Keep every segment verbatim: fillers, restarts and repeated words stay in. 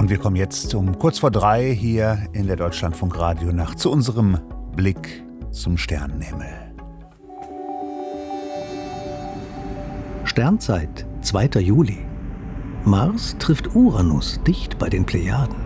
Und wir kommen jetzt um kurz vor drei hier in der Deutschlandfunk Radionacht zu unserem Blick zum Sternenhimmel. Sternzeit, zweiter Juli. Mars trifft Uranus dicht bei den Plejaden.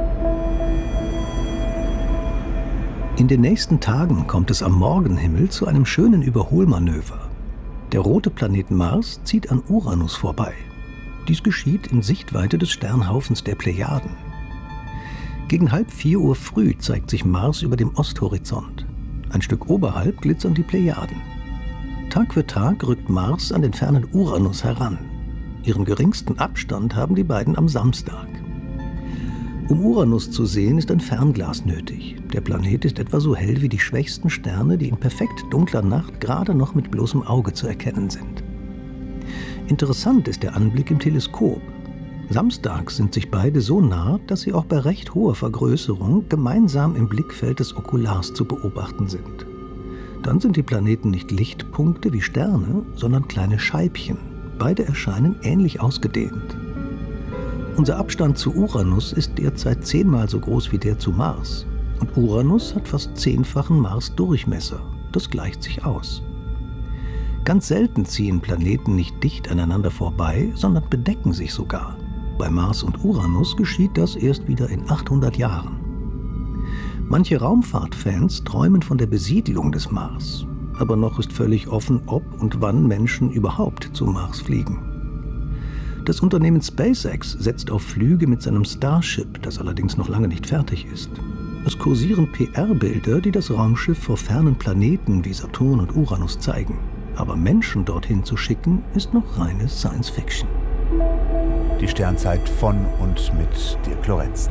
In den nächsten Tagen kommt es am Morgenhimmel zu einem schönen Überholmanöver. Der rote Planet Mars zieht an Uranus vorbei. Dies geschieht in Sichtweite des Sternhaufens der Plejaden. Gegen halb vier Uhr früh zeigt sich Mars über dem Osthorizont. Ein Stück oberhalb glitzern die Plejaden. Tag für Tag rückt Mars an den fernen Uranus heran. Ihren geringsten Abstand haben die beiden am Samstag. Um Uranus zu sehen, ist ein Fernglas nötig. Der Planet ist etwa so hell wie die schwächsten Sterne, die in perfekt dunkler Nacht gerade noch mit bloßem Auge zu erkennen sind. Interessant ist der Anblick im Teleskop. Samstags sind sich beide so nah, dass sie auch bei recht hoher Vergrößerung gemeinsam im Blickfeld des Okulars zu beobachten sind. Dann sind die Planeten nicht Lichtpunkte wie Sterne, sondern kleine Scheibchen. Beide erscheinen ähnlich ausgedehnt. Unser Abstand zu Uranus ist derzeit zehnmal so groß wie der zu Mars. Und Uranus hat fast zehnfachen Mars-Durchmesser. Das gleicht sich aus. Ganz selten ziehen Planeten nicht dicht aneinander vorbei, sondern bedecken sich sogar. Bei Mars und Uranus geschieht das erst wieder in achthundert Jahren. Manche Raumfahrtfans träumen von der Besiedlung des Mars. Aber noch ist völlig offen, ob und wann Menschen überhaupt zum Mars fliegen. Das Unternehmen SpaceX setzt auf Flüge mit seinem Starship, das allerdings noch lange nicht fertig ist. Es kursieren P R-Bilder, die das Raumschiff vor fernen Planeten wie Saturn und Uranus zeigen. Aber Menschen dorthin zu schicken, ist noch reine Science-Fiction. Die Sternzeit von und mit Dirk Lorenzen.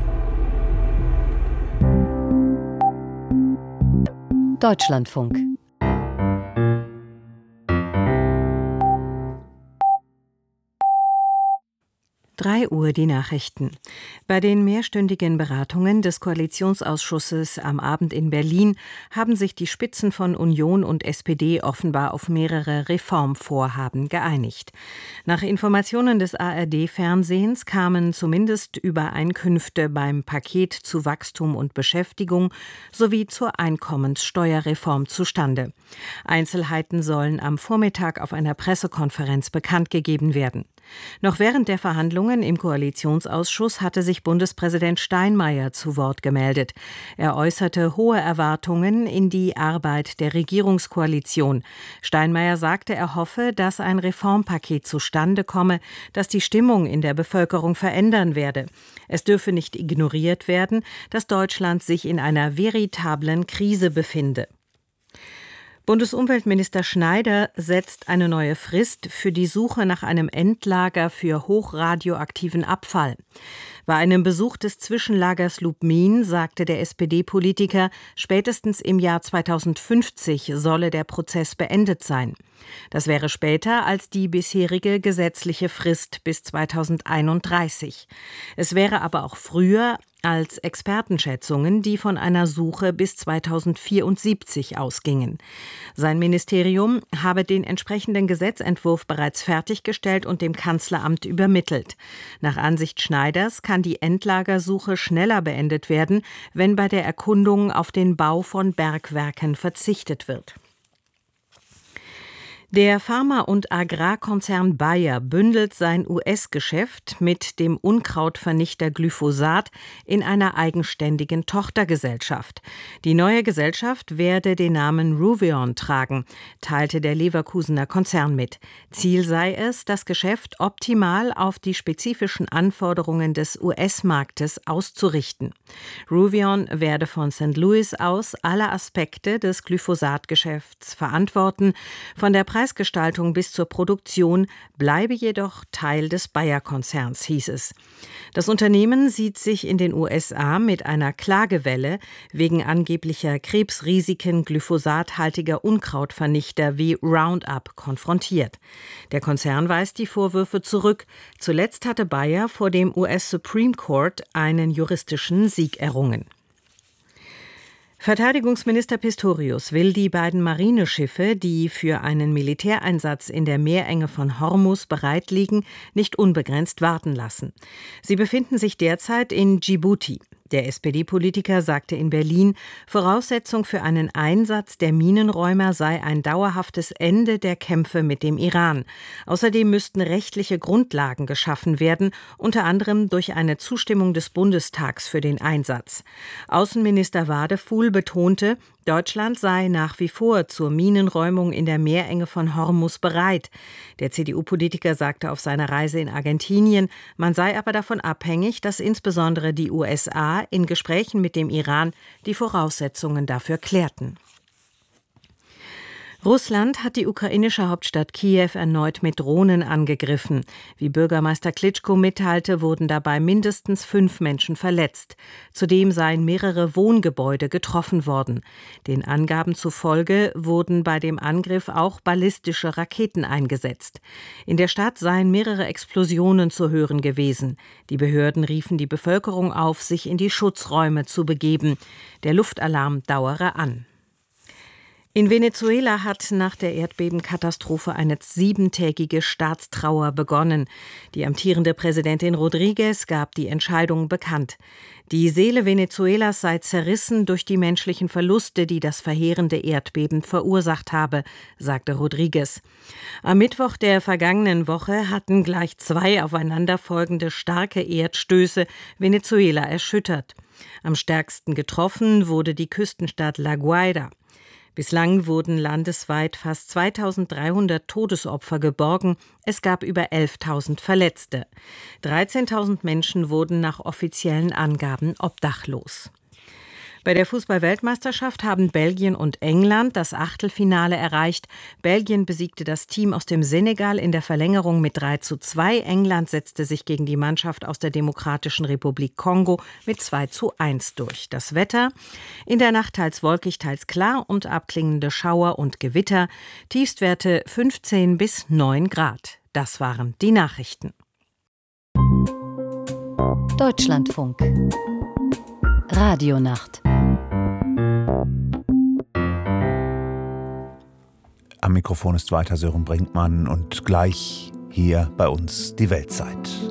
Deutschlandfunk. drei Uhr die Nachrichten. Bei den mehrstündigen Beratungen des Koalitionsausschusses am Abend in Berlin haben sich die Spitzen von Union und S P D offenbar auf mehrere Reformvorhaben geeinigt. Nach Informationen des A R D-Fernsehens kamen zumindest Übereinkünfte beim Paket zu Wachstum und Beschäftigung sowie zur Einkommenssteuerreform zustande. Einzelheiten sollen am Vormittag auf einer Pressekonferenz bekannt gegeben werden. Noch während der Verhandlungen im Koalitionsausschuss hatte sich Bundespräsident Steinmeier zu Wort gemeldet. Er äußerte hohe Erwartungen in die Arbeit der Regierungskoalition. Steinmeier sagte, er hoffe, dass ein Reformpaket zustande komme, das die Stimmung in der Bevölkerung verändern werde. Es dürfe nicht ignoriert werden, dass Deutschland sich in einer veritablen Krise befinde. Bundesumweltminister Schneider setzt eine neue Frist für die Suche nach einem Endlager für hochradioaktiven Abfall. Bei einem Besuch des Zwischenlagers Lubmin sagte der S P D-Politiker, spätestens im Jahr zweitausendfünfzig solle der Prozess beendet sein. Das wäre später als die bisherige gesetzliche Frist bis zweitausendeinunddreißig. Es wäre aber auch früher als Expertenschätzungen, die von einer Suche bis zweitausendvierundsiebzig ausgingen. Sein Ministerium habe den entsprechenden Gesetzentwurf bereits fertiggestellt und dem Kanzleramt übermittelt. Nach Ansicht Schneiders kann die Endlagersuche schneller beendet werden, wenn bei der Erkundung auf den Bau von Bergwerken verzichtet wird. Der Pharma- und Agrarkonzern Bayer bündelt sein U S-Geschäft mit dem Unkrautvernichter Glyphosat in einer eigenständigen Tochtergesellschaft. Die neue Gesellschaft werde den Namen Ruveon tragen, teilte der Leverkusener Konzern mit. Ziel sei es, das Geschäft optimal auf die spezifischen Anforderungen des U S-Marktes auszurichten. Ruveon werde von Sankt Louis aus alle Aspekte des Glyphosatgeschäfts verantworten, von der Preisgestaltung bis zur Produktion bleibe jedoch Teil des Bayer-Konzerns, hieß es. Das Unternehmen sieht sich in den U S A mit einer Klagewelle wegen angeblicher Krebsrisiken glyphosathaltiger Unkrautvernichter wie Roundup konfrontiert. Der Konzern weist die Vorwürfe zurück. Zuletzt hatte Bayer vor dem U S Supreme Court einen juristischen Sieg errungen. Verteidigungsminister Pistorius will die beiden Marineschiffe, die für einen Militäreinsatz in der Meerenge von Hormuz bereit liegen, nicht unbegrenzt warten lassen. Sie befinden sich derzeit in Djibouti. Der S P D-Politiker sagte in Berlin, Voraussetzung für einen Einsatz der Minenräumer sei ein dauerhaftes Ende der Kämpfe mit dem Iran. Außerdem müssten rechtliche Grundlagen geschaffen werden, unter anderem durch eine Zustimmung des Bundestags für den Einsatz. Außenminister Wadefuhl betonte, Deutschland sei nach wie vor zur Minenräumung in der Meerenge von Hormuz bereit. Der C D U-Politiker sagte auf seiner Reise in Argentinien, man sei aber davon abhängig, dass insbesondere die U S A in Gesprächen mit dem Iran die Voraussetzungen dafür klärten. Russland hat die ukrainische Hauptstadt Kiew erneut mit Drohnen angegriffen. Wie Bürgermeister Klitschko mitteilte, wurden dabei mindestens fünf Menschen verletzt. Zudem seien mehrere Wohngebäude getroffen worden. Den Angaben zufolge wurden bei dem Angriff auch ballistische Raketen eingesetzt. In der Stadt seien mehrere Explosionen zu hören gewesen. Die Behörden riefen die Bevölkerung auf, sich in die Schutzräume zu begeben. Der Luftalarm dauere an. In Venezuela hat nach der Erdbebenkatastrophe eine siebentägige Staatstrauer begonnen. Die amtierende Präsidentin Rodríguez gab die Entscheidung bekannt. Die Seele Venezuelas sei zerrissen durch die menschlichen Verluste, die das verheerende Erdbeben verursacht habe, sagte Rodríguez. Am Mittwoch der vergangenen Woche hatten gleich zwei aufeinanderfolgende starke Erdstöße Venezuela erschüttert. Am stärksten getroffen wurde die Küstenstadt La Guaira. Bislang wurden landesweit fast zweitausenddreihundert Todesopfer geborgen. Es gab über elftausend Verletzte. dreizehntausend Menschen wurden nach offiziellen Angaben obdachlos. Bei der Fußball-Weltmeisterschaft haben Belgien und England das Achtelfinale erreicht. Belgien besiegte das Team aus dem Senegal in der Verlängerung mit drei zu zwei. England setzte sich gegen die Mannschaft aus der Demokratischen Republik Kongo mit zwei zu eins durch. Das Wetter: in der Nacht teils wolkig, teils klar und abklingende Schauer und Gewitter. Tiefstwerte fünfzehn bis neun Grad. Das waren die Nachrichten. Deutschlandfunk Radionacht. Am Mikrofon ist weiter Sören Brinkmann und gleich hier bei uns die Weltzeit.